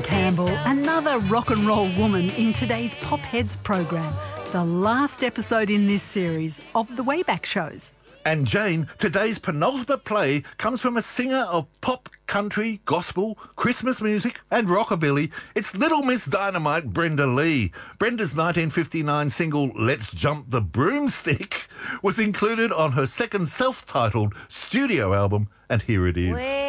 Campbell, another rock and roll woman in today's Pop Heads program, the last episode in this series of the Wayback Shows. And Jane, today's penultimate play comes from a singer of pop, country, gospel, Christmas music and rockabilly. It's Little Miss Dynamite, Brenda Lee. Brenda's 1959 single Let's Jump the Broomstick was included on her second self-titled studio album, and here it is.